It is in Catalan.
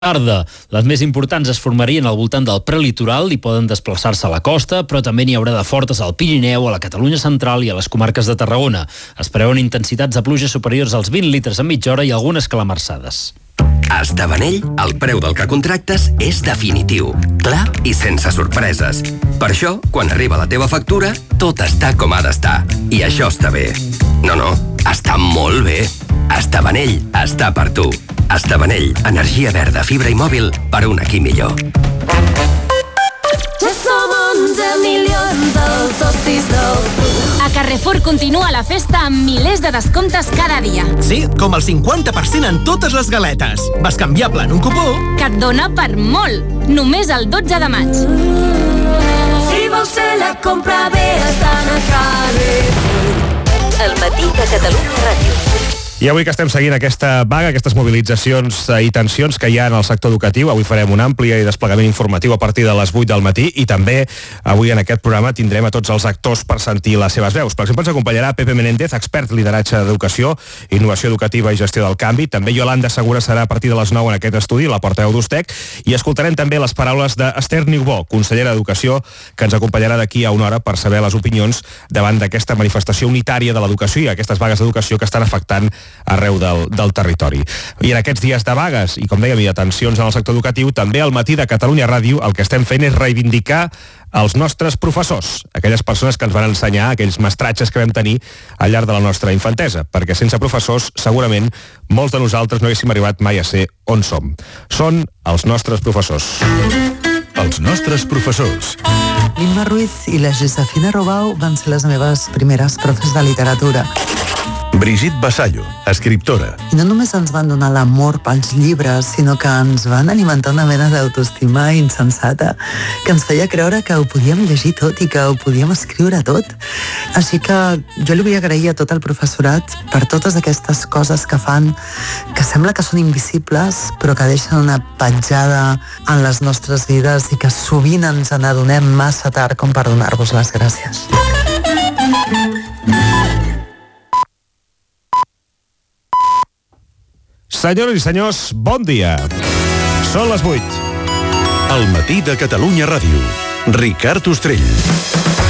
tarda. Les més importants es formarien al voltant del prelitoral i poden desplaçar-se a la costa, però també n'hi haurà de fortes al Pirineu, a la Catalunya central i a les comarques de Tarragona. Es preveuen intensitats de pluja superiors als 20 litres en mitja hora i algunes calamarsades. A Estavanell, el preu del que contractes és definitiu, clar i sense sorpreses. Per això, quan arriba la teva factura, tot està com ha d'estar. I això està bé. No, està molt bé. Estavanell està per tu. Estavanell, energia verda, fibra i mòbil per un aquí millor. Ja som 11 milions els socis del club. A Carrefour continua la festa amb milers de descomptes cada dia. Sí, com el 50% en totes les galetes. Bescanviable en un cupó que et dona per molt. Només el 12 de maig. Si vols fer la compra bé, estan a Carrefour. El matí de Catalunya Ràdio. I avui que estem seguint aquesta vaga, aquestes mobilitzacions i tensions que hi ha en el sector educatiu, avui farem un ampli i desplegament informatiu a partir de les 8 del matí i també avui en aquest programa tindrem a tots els actors per sentir les seves veus. Per exemple, ens acompanyarà Pepe Menéndez, expert lideratge d'educació, innovació educativa i gestió del canvi. També Yolanda Segura serà a partir de les 9 en aquest estudi, la portaveu d'Ustec, i escoltarem també les paraules d'Esther Niubó, consellera d'Educació, que ens acompanyarà d'aquí a una hora per saber les opinions davant d'aquesta manifestació unitària de l'educació i aquestes vagues d'educació que estan afectant arreu del territori. I en aquests dies de vagues i, com dèiem, i de tensions en el sector educatiu, també al matí de Catalunya Ràdio el que estem fent és reivindicar els nostres professors, aquelles persones que ens van ensenyar, aquells mestratges que vam tenir al llarg de la nostra infantesa, perquè sense professors, segurament, molts de nosaltres no haguéssim arribat mai a ser on som. Són els nostres professors. Els nostres professors. L'Imma Ruiz i la Josefina Robau van ser les meves primeres profes de literatura. Brigitte Vasallo, escriptora. I no només ens van donar l'amor pels llibres, sinó que ens van alimentar una mena d'autoestima insensata, que ens feia creure que ho podíem llegir tot i que ho podíem escriure tot. Així que jo li vull agrair a tot el professorat per totes aquestes coses que fan, que sembla que són invisibles, però que deixen una petjada en les nostres vides i que sovint ens n'adonem massa tard com per donar-vos les gràcies. Senyores i senyors, bon dia. Són les 8. El matí de Catalunya Ràdio. Ricard Ostrell.